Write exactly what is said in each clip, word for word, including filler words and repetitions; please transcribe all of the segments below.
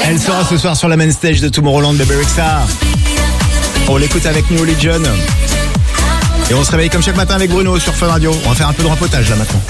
Elle sera ce soir sur la main stage de Tomorrowland de Berixa. On l'écoute avec New Religion. Et on se réveille comme chaque matin avec Bruno sur Fun Radio. On va faire un peu de rempotage là maintenant.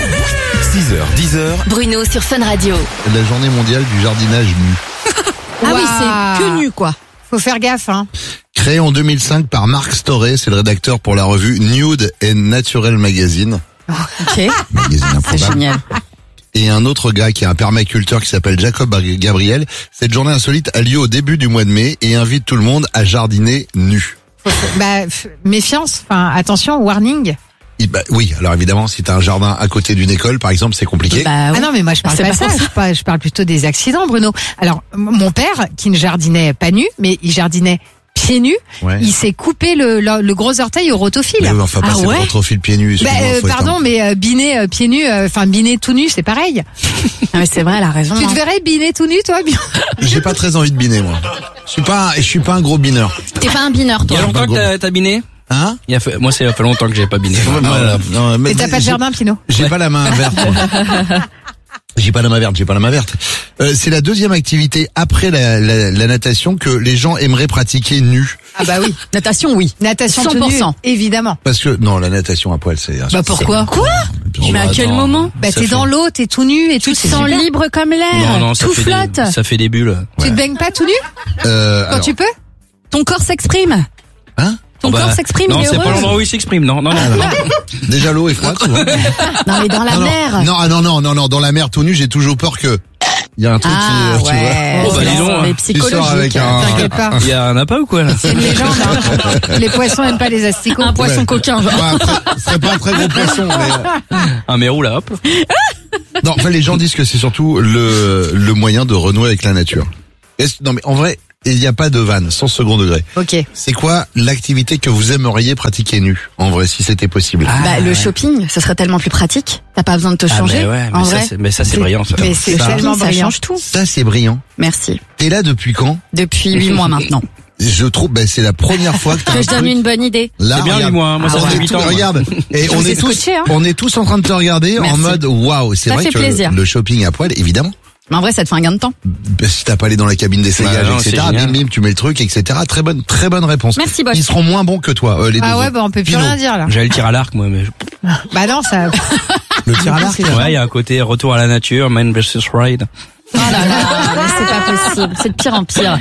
six heures, dix heures. Bruno sur Fun Radio. La journée mondiale du jardinage nu. Ah oui, c'est que nu quoi. Faut faire gaffe, hein. Créé en deux mille cinq par Mark Storey, c'est le rédacteur pour la revue Nude and Natural Magazine. Ok. Magazine C'est improbable. génial. Et un autre gars qui est un permaculteur qui s'appelle Jacob Gabriel. Cette journée insolite a lieu au début du mois de mai et invite tout le monde à jardiner nu. Bah, f- méfiance, enfin, attention, warning. Et bah, oui, alors évidemment, si t'as un jardin à côté d'une école, par exemple, c'est compliqué. Bah, oui. Ah non, mais moi je parle C'est pas pas de ça, pour ça. je parle, je parle plutôt des accidents, Bruno. Alors, m- mon père, qui ne jardinait pas nu, mais il jardinait pieds nus, Ouais. il s'est coupé le, le, le gros orteil au rotophile. Mais enfin, Ah passer ouais le retrofil pieds nus. Bah, excuse-moi, euh, faut être pardon, un- mais euh, biner euh, pieds nus, enfin biner tout nu, c'est pareil. Ah, mais c'est vrai, elle a raison. Tu hein. te verrais biner tout nu, toi, bien? J'ai pas très envie de biner, moi. Je suis pas, un- je suis pas un gros bineur. T'es pas un bineur, Il y toi. a longtemps que t'as, t'as biné Hein? Il y a fait, moi, c'est fait longtemps que j'ai pas biné. Voilà. Non, mais Et t'as pas de j'ai- jardin, Pino? J'ai pas la main verte. moi. J'ai pas la main verte, j'ai pas la main verte. Euh, c'est la deuxième activité après la, la, la natation que les gens aimeraient pratiquer nus. Ah bah oui. Natation, oui. Natation cent pour tenue, cent. évidemment. Parce que, non, la natation à poil, c'est... Bah pourquoi Quoi Mais à quel attends. moment Bah Ça t'es fait- dans l'eau, t'es tout nu et tout. Tu te c'est sens super. libre comme l'air. Non, non, ça tout fait flotte. des, ça fait des bulles. Tu te baignes pas tout nu Euh, quand alors, tu peux? Ton corps s'exprime. hein? Ton Oh bah, corps s'exprime, Non, il est c'est pas heureux. l'endroit où il s'exprime. Non, non, non. Déjà l'eau est froide, souvent. Non, mais dans la non, mer. non, non, ah, non, non, non, non, dans la mer tout nu, j'ai toujours peur que... Il y a un truc Ah, qui... euh, tu ouais. Oh, bah, dis donc, Mais hein. Tu sors avec psychologique. un- T'inquiète pas. Il y a un appât ou quoi, là? C'est une légende, hein. Les poissons aiment pas les asticots. Un poisson Ouais. coquin, genre. vois. Ouais, après, ce serait pas un très gros poisson, mais... Un mérou, là, hop. Non, enfin, les gens disent que c'est surtout le, le moyen de renouer avec la nature. Est-ce- non, mais en vrai, il n'y a pas de vanne, sans second degré. Ok. C'est quoi l'activité que vous aimeriez pratiquer nu, en vrai, si c'était possible? Bah, le shopping, ce serait tellement plus pratique. T'as pas besoin de te Ah, changer. mais ouais, en mais ça, vrai. c'est, mais ça, c'est brillant, ça. Mais c'est Ça- tellement ça brillant. change tout. Ça, c'est brillant. Merci. T'es là depuis quand? Depuis huit mois maintenant. Je trouve, ben, c'est la première fois que t'as Que un je donne truc. une bonne idée. Là, C'est bien, regarde. lui, moi, hein. Moi, ça on fait est huit tous- ans, moi. Regarde. Et on vous est êtes tous, scotché, hein. on est tous en train de te regarder en Merci. mode waouh. C'est Ça vrai fait que plaisir. le shopping à poil, évidemment. Mais en vrai, ça te fait un gain de temps. Ben, si t'as pas allé dans la cabine d'essayage, Bah non, et cetera. c'est Bim, génial. bim, tu mets le truc, et cetera. Très bonne, très bonne réponse. Merci, boss. Ils seront moins bons que toi, euh, les deux. Ah ouais, autres. bah on peut plus Pino. rien dire là. J'allais le tir à l'arc, moi, mais. Bah non, ça. Le tir à l'arc. Ouais, il y a un côté retour à la nature, man versus ride. Oh là là, mais c'est pas possible. C'est de pire en pire.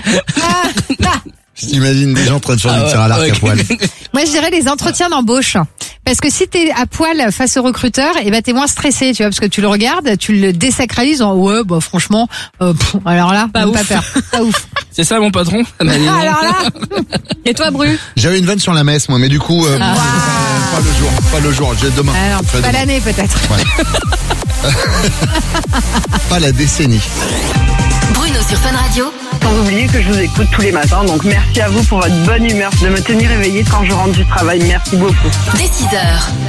Je t'imagine des gens en train de faire Ah du ouais, tir à l'arc ouais. à poil. Moi, je dirais les entretiens d'embauche. Parce que si t'es à poil face au recruteur, eh ben t'es moins stressé, tu vois, parce que tu le regardes, tu le désacralises en ouais, bah franchement, euh, pff, alors là, Pas même ouf. pas peur, pas ouf. C'est ça, mon patron? Bah, dis donc. Alors là, Et toi, Bru? J'avais une vanne sur la messe, moi, mais du coup, euh, pas le jour, pas le jour. J'ai demain. alors Je ferai pas demain. l'année peut-être. Pas la décennie. Bruno sur Fun Radio. Sans oublier que je vous écoute tous les matins, donc merci à vous pour votre bonne humeur, de me tenir éveillée quand je rentre du travail. Merci beaucoup. Dès six heures.